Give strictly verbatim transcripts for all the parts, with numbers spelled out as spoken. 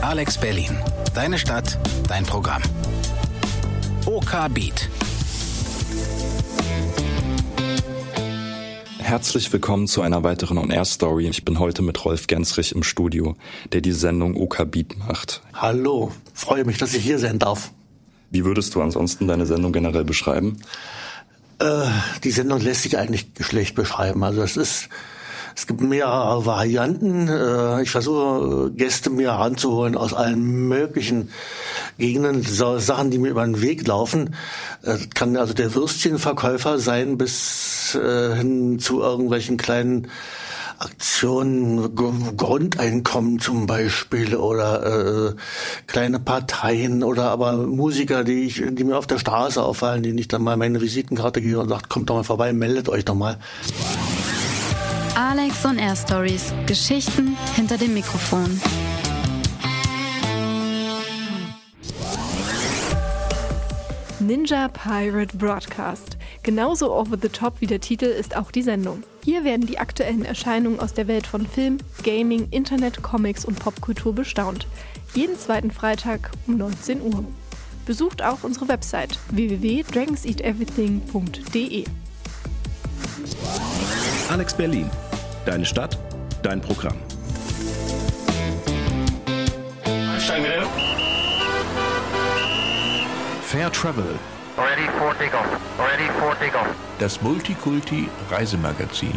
Alex Berlin. Deine Stadt, dein Programm. OK Beat. Herzlich willkommen zu einer weiteren On-Air-Story. Ich bin heute mit Rolf Gensrich im Studio, der die Sendung OK Beat macht. Hallo, freue mich, dass ich hier sein darf. Wie würdest du ansonsten deine Sendung generell beschreiben? Äh, die Sendung lässt sich eigentlich schlecht beschreiben. Also es ist, es gibt mehrere Varianten. Äh, ich versuche Gäste mir heranzuholen aus allen möglichen Gegenden, so Sachen, die mir über den Weg laufen. Äh, kann also der Würstchenverkäufer sein bis äh, hin zu irgendwelchen kleinen Aktionen, G- Grundeinkommen zum Beispiel oder äh, kleine Parteien oder aber Musiker, die ich, die mir auf der Straße auffallen, denen ich dann mal meine Visitenkarte gebe und sage, kommt doch mal vorbei, meldet euch doch mal. Alex on Air Stories. Geschichten hinter dem Mikrofon. Ninja Pirate Broadcast. Genauso over the top wie der Titel ist auch die Sendung. Hier werden die aktuellen Erscheinungen aus der Welt von Film, Gaming, Internet, Comics und Popkultur bestaunt. Jeden zweiten Freitag um neunzehn Uhr. Besucht auch unsere Website w w w punkt dragons eat everything punkt d e. Alex Berlin. Deine Stadt, dein Programm. Einsteigen bitte. Fair Travel. Ready for takeoff. Ready for takeoff. Das Multikulti-Reisemagazin.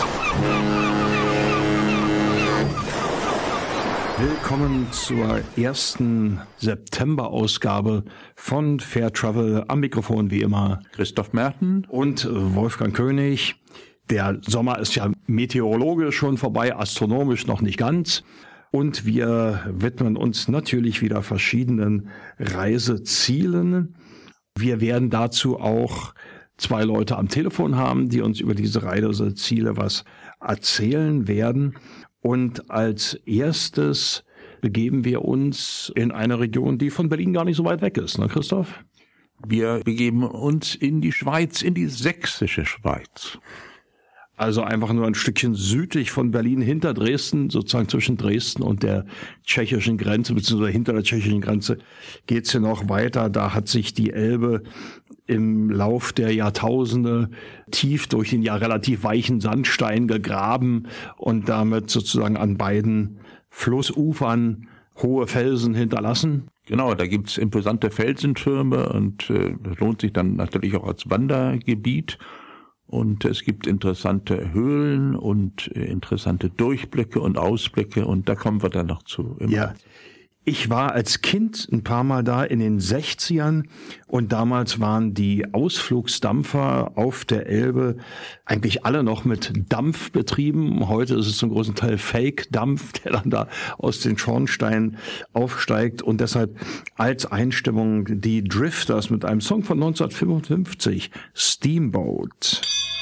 Willkommen zur ersten September-Ausgabe von Fair Travel. Am Mikrofon wie immer Christoph Merten und Wolfgang König. Der Sommer ist ja meteorologisch schon vorbei, astronomisch noch nicht ganz. Und wir widmen uns natürlich wieder verschiedenen Reisezielen. Wir werden dazu auch zwei Leute am Telefon haben, die uns über diese Reiseziele was erzählen werden. Und als erstes begeben wir uns in eine Region, die von Berlin gar nicht so weit weg ist, ne Christoph? Wir begeben uns in die Schweiz, in die sächsische Schweiz. Also einfach nur ein Stückchen südlich von Berlin, hinter Dresden, sozusagen zwischen Dresden und der tschechischen Grenze, beziehungsweise hinter der tschechischen Grenze geht's hier noch weiter. Da hat sich die Elbe im Lauf der Jahrtausende tief durch den ja relativ weichen Sandstein gegraben und damit sozusagen an beiden Flussufern hohe Felsen hinterlassen. Genau, da gibt's imposante Felsentürme und äh, das lohnt sich dann natürlich auch als Wandergebiet. Und es gibt interessante Höhlen und interessante Durchblicke und Ausblicke und da kommen wir dann noch zu. Immer. Ja, ich war als Kind ein paar Mal da in den sechzigern und damals waren die Ausflugsdampfer auf der Elbe eigentlich alle noch mit Dampf betrieben. Heute ist es zum großen Teil Fake-Dampf, der dann da aus den Schornsteinen aufsteigt und deshalb als Einstimmung die Drifters mit einem Song von neunzehnhundertfünfundfünfzig, Steamboat.